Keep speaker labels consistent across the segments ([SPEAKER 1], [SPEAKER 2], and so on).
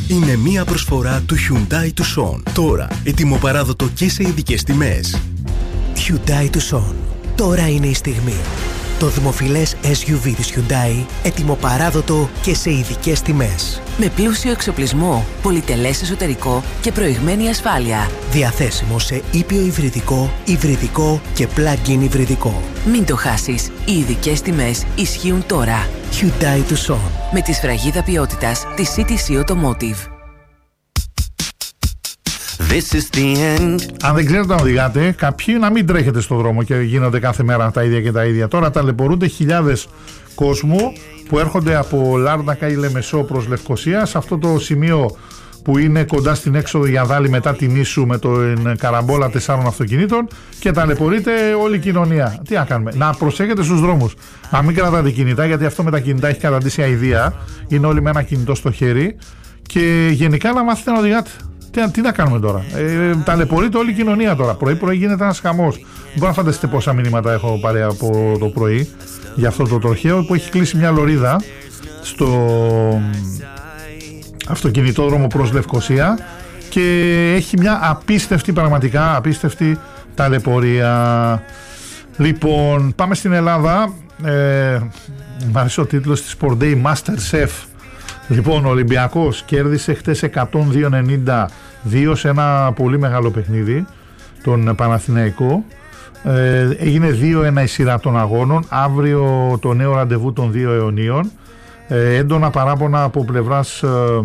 [SPEAKER 1] Είναι μια προσφορά του Hyundai Tucson. Τώρα ετοιμοπαράδοτο και σε ειδικές τιμές.
[SPEAKER 2] Hyundai Tucson. Τώρα είναι η στιγμή. Το δημοφιλές SUV της Hyundai, ετοιμοπαράδοτο και σε ειδικές τιμές.
[SPEAKER 3] Με πλούσιο εξοπλισμό, πολυτελές εσωτερικό και προηγμένη ασφάλεια.
[SPEAKER 2] Διαθέσιμο σε ήπιο υβριδικό, υβριδικό και plug-in υβριδικό.
[SPEAKER 3] Μην το χάσεις, οι ειδικές τιμές ισχύουν τώρα.
[SPEAKER 2] Hyundai Tucson.
[SPEAKER 3] Με τη σφραγίδα ποιότητας της CTC Automotive.
[SPEAKER 4] This is the end.
[SPEAKER 5] Αν δεν ξέρετε να οδηγάτε, κάποιοι να μην τρέχετε στο δρόμο και γίνονται κάθε μέρα τα ίδια και τα ίδια. Τώρα ταλαιπωρούνται χιλιάδες κόσμου που έρχονται από Λάρνακα ή Λεμεσό προς Λευκοσία, σε αυτό το σημείο που είναι κοντά στην έξοδο για Δάλη μετά την Ίσου με την καραμπόλα 4 αυτοκινήτων, και ταλαιπωρείται όλη η κοινωνία. Τι να κάνουμε? Να προσέχετε στους δρόμους. Να μην κρατάτε κινητά, γιατί αυτό με τα κινητά έχει καταντήσει αηδία. Είναι όλοι με ένα κινητό στο χέρι. Και γενικά να μάθετε να οδηγάτε. Τι να κάνουμε τώρα? Ταλαιπωρείται όλη η κοινωνία τώρα. Πρωί-πρωί γίνεται ένας χαμός. Δεν μπορώ να φανταστείτε πόσα μηνύματα έχω πάρει από το πρωί για αυτό το τροχαίο που έχει κλείσει μια λωρίδα στο αυτοκινητόδρομο προς Λευκοσία και έχει μια απίστευτη, πραγματικά απίστευτη ταλαιπωρία. Λοιπόν, πάμε στην Ελλάδα. Μ' αρέσει ο τίτλος της Sport Day, Master Chef. Λοιπόν, ο Ολυμπιακός κέρδισε χτες 102-92 σε ένα πολύ μεγάλο παιχνίδι, τον Παναθηναϊκό. Έγινε 2-1 η σειρά των αγώνων. Αύριο το νέο ραντεβού των δύο αιωνίων. Έντονα παράπονα από πλευράς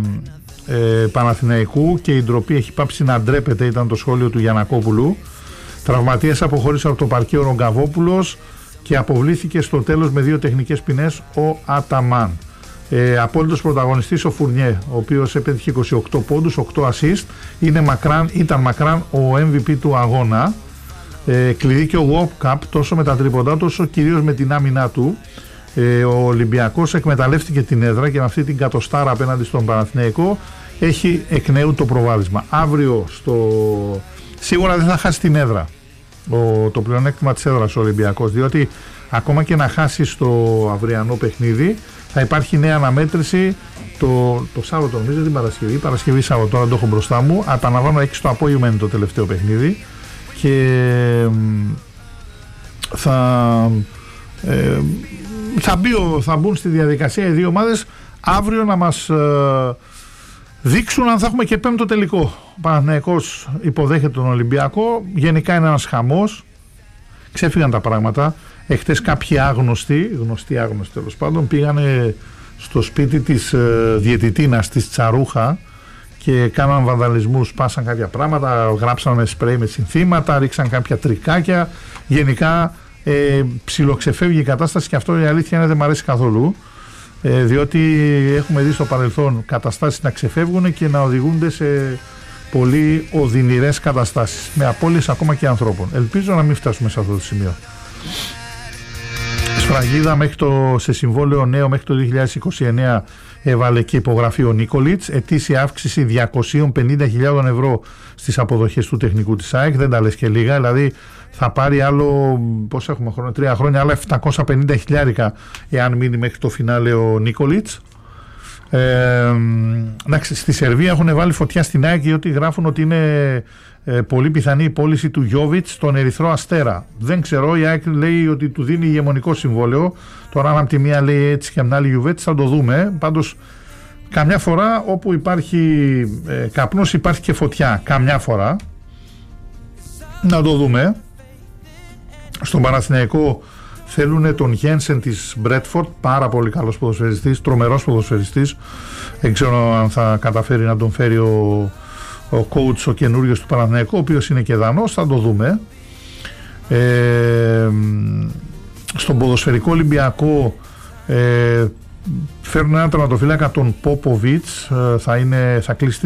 [SPEAKER 5] Παναθηναϊκού και η ντροπή έχει πάψει να ντρέπεται, ήταν το σχόλιο του Γιαννακόπουλου. Τραυματίες αποχώρησε από το παρκέ ο Ρογκαβόπουλος και αποβλήθηκε στο τέλος με 2 τεχνικές ποινές ο Αταμάν. Απόλυτος πρωταγωνιστής ο Φουρνιέ, ο οποίος επέτυχε 28 πόντους, 8 assist. Ήταν μακράν ο MVP του αγώνα. Κλειδί και ο Walk Cup, τόσο με τα τρίποντά του όσο κυρίως με την άμυνά του. Ο Ολυμπιακός εκμεταλλεύτηκε την έδρα και με αυτή την κατοστάρα απέναντι στον Παναθηναϊκό έχει εκ νέου το προβάδισμα. Αύριο σίγουρα δεν θα χάσει την έδρα, το πλεονέκτημα της έδρας ο Ολυμπιακός, διότι ακόμα και να χάσει στο αυριανό παιχνίδι θα υπάρχει νέα αναμέτρηση το Σάββατο, νομίζω την Παρασκευή Σάββατο, τώρα το έχω μπροστά μου. Επαναλαμβάνω, 6 το απόγευμα είναι το τελευταίο παιχνίδι και θα μπουν στη διαδικασία οι δύο ομάδες αύριο να μας δείξουν αν θα έχουμε και 5ο τελικό. Ο Παναθηναϊκός υποδέχεται τον Ολυμπιακό. Γενικά είναι ένας χαμός. Ξέφυγαν τα πράγματα. Εχθές κάποιοι άγνωστοι τέλος πάντων, πήγανε στο σπίτι της διαιτητίνας της Τσαρούχα και κάναν βανδαλισμούς, σπάσαν κάποια πράγματα, γράψαν σπρέι με συνθήματα, ρίξαν κάποια τρικάκια. Γενικά ψιλοξεφεύγει η κατάσταση και αυτό η αλήθεια είναι δεν μου αρέσει καθόλου, διότι έχουμε δει στο παρελθόν καταστάσεις να ξεφεύγουν και να οδηγούνται σε πολύ οδυνηρές καταστάσεις με απώλειες ακόμα και ανθρώπων. Ελπίζω να μην φτάσουμε σε αυτό το σημείο. Σφραγίδα σε συμβόλαιο νέο μέχρι το 2029 έβαλε και υπογραφή ο Νίκολιτς. Ετήσια αύξηση 250.000 ευρώ στις αποδοχές του τεχνικού της ΑΕΚ. Δεν τα λες και λίγα, δηλαδή θα πάρει άλλο, πώς έχουμε χρόνο, 3 χρόνια, άλλα 750.000 εάν μείνει μέχρι το φινάλε ο Νίκολιτς. Στη Σερβία έχουν βάλει φωτιά στην ΑΕΚ διότι γράφουν ότι είναι πολύ πιθανή η πώληση του Γιόβιτς στον Ερυθρό Αστέρα. Δεν ξέρω, η ΑΕΚ λέει ότι του δίνει ηγεμονικό συμβόλαιο. Τώρα αν από τη μία λέει έτσι και από την άλλη Γιουβέτης θα το δούμε. Πάντως καμιά φορά όπου υπάρχει καπνός υπάρχει και φωτιά. Καμιά φορά. Να το δούμε. Στον Παναθηναϊκό θέλουν τον Γένσεν της Μπρέτφορντ, πάρα πολύ καλός ποδοσφαιριστής, τρομερός ποδοσφαιριστής. Δεν ξέρω αν θα καταφέρει να τον φέρει ο coach ο καινούριος του Παναθηναϊκού, ο οποίος είναι και Δανός, θα το δούμε. Στον ποδοσφαιρικό Ολυμπιακό φέρνουν έναν τερματοφύλακα, τον Πόποβιτς, θα κλείσει